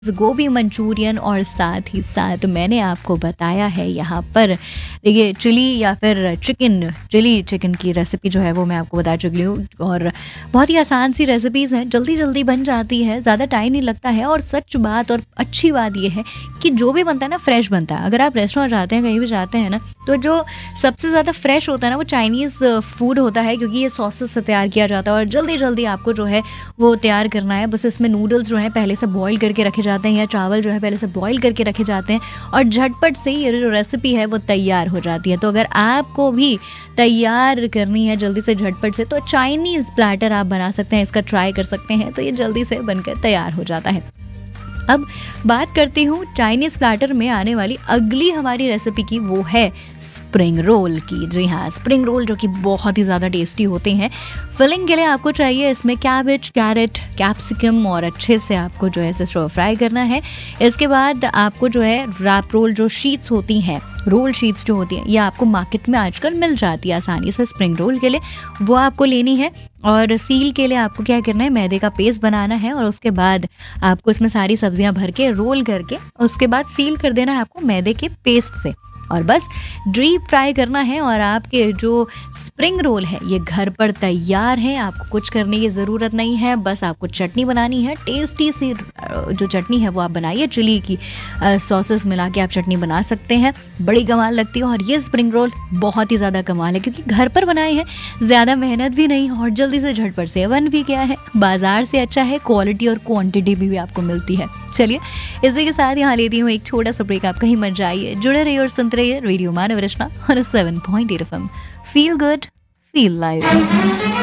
गोभी मंचूरियन और साथ ही साथ मैंने आपको बताया है यहाँ पर देखिए चिली या फिर चिली चिकन की रेसिपी जो है वो मैं आपको बता चुकी हूँ और बहुत ही आसान सी रेसिपीज़ हैं, जल्दी जल्दी बन जाती है, ज़्यादा टाइम नहीं लगता है और सच बात और अच्छी बात ये है कि जो भी बनता है ना फ्रेश बनता है। अगर आप रेस्टोरेंट जाते हैं, कहीं भी जाते हैं ना, तो जो सबसे ज़्यादा फ्रेश होता है ना वो चाइनीज़ फूड होता है, क्योंकि ये सॉसेस से तैयार किया जाता है और जल्दी जल्दी आपको जो है वो तैयार करना है। बस इसमें नूडल्स जो है पहले से बॉईल करके रखे जाते हैं या चावल जो है पहले से बॉईल करके रखे जाते हैं और झटपट से ये जो रेसिपी है वो तैयार हो जाती है। तो अगर आपको भी तैयार करनी है जल्दी से झटपट से, तो चाइनीज़ प्लेटर आप बना सकते हैं, इसका ट्राई कर सकते हैं, तो ये जल्दी से बनकर तैयार हो जाता है। अब बात करती हूँ चाइनीज़ प्लेटर में आने वाली अगली हमारी रेसिपी की, वो है स्प्रिंग रोल की। जी हाँ, स्प्रिंग रोल जो कि बहुत ही ज़्यादा टेस्टी होते हैं। फिलिंग के लिए आपको चाहिए इसमें कैबेज, कैरेट, कैप्सिकम और अच्छे से आपको जो है इसे स्टर फ्राई करना है। इसके बाद आपको जो है रैप रोल जो शीट्स होती हैं, रोल शीट्स जो होती हैं, ये आपको मार्केट में आजकल मिल जाती है आसानी से स्प्रिंग रोल के लिए, वो आपको लेनी है। और सील के लिए आपको क्या करना है, मैदे का पेस्ट बनाना है और उसके बाद आपको इसमें सारी सब्जियां भर के रोल करके उसके बाद सील कर देना है आपको मैदे के पेस्ट से, और बस डीप फ्राई करना है और आपके जो स्प्रिंग रोल है ये घर पर तैयार है। आपको कुछ करने की ज़रूरत नहीं है, बस आपको चटनी बनानी है। टेस्टी सी जो चटनी है वो आप बनाइए, चिली की सॉसेस मिला के आप चटनी बना सकते हैं, बड़ी कमाल लगती है। और ये स्प्रिंग रोल बहुत ही ज़्यादा कमाल है क्योंकि घर पर बनाए हैं, ज़्यादा मेहनत भी नहीं और जल्दी से झटपट से बन भी गया है। बाजार से अच्छा है, क्वालिटी और क्वांटिटी भी आपको मिलती है। चलिए इसी के साथ यहाँ लेती हूँ एक छोटा सा ब्रेक, आप कहीं मत जाइए, जुड़े रहिए और सुनते रहिए रेडियो मानव रचना और 7.8 FM। Feel good, feel live.